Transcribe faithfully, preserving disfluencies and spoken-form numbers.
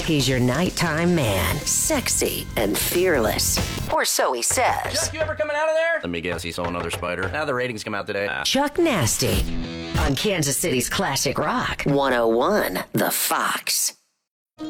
He's your nighttime man, sexy and fearless. Or so he says. Chuck, you ever coming out of there? Let me guess, he saw another spider. Now the ratings come out today. Ah. Chuck Nasty on Kansas City's classic rock, one oh one The Fox.